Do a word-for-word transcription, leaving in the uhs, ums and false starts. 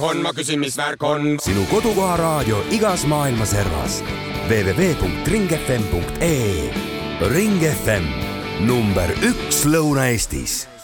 on, ma küsin, mis värk on. Sinu kodukoha raadio igas maailma servas. w w w punkt ring f m punkt e e. Ring F M, number üks Lõuna-Eestis.